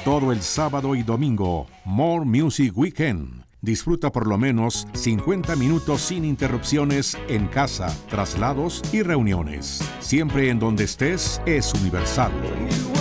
todo el sábado y domingo. More Music Weekend. Disfruta por lo menos 50 minutos sin interrupciones en casa, traslados y reuniones. Siempre en donde estés es Universal.